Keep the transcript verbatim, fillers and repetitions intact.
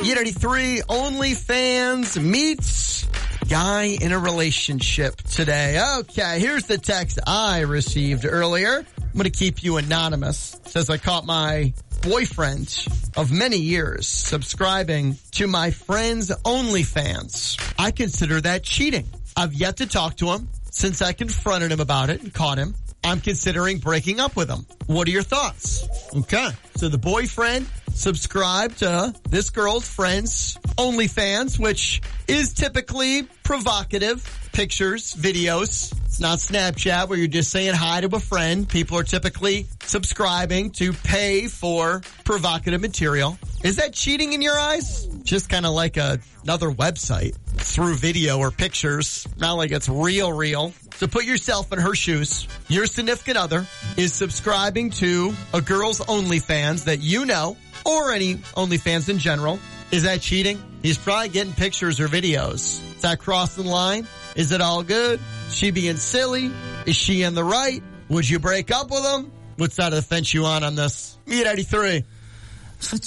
E eighty-three OnlyFans meets guy in a relationship today. Okay, here's the text I received earlier. I'm going to keep you anonymous. It says I caught my boyfriend of many years subscribing to my friend's OnlyFans. I consider that cheating. I've yet to talk to him since I confronted him about it and caught him. I'm considering breaking up with him. What are your thoughts? Okay. So the boyfriend subscribed to this girl's friend's OnlyFans, which is typically provocative pictures, videos. It's not Snapchat where you're just saying hi to a friend. People are typically subscribing to pay for provocative material. Is that cheating in your eyes? Just kind of like a, another website through video or pictures. Not like it's real, real. So put yourself in her shoes. Your significant other is subscribing to a girl's OnlyFans that you know, or any OnlyFans in general. Is that cheating? He's probably getting pictures or videos. Is that crossing the line? Is it all good? Is she being silly? Is she in the right? Would you break up with him? What side of the fence you on on this? E eighty-three.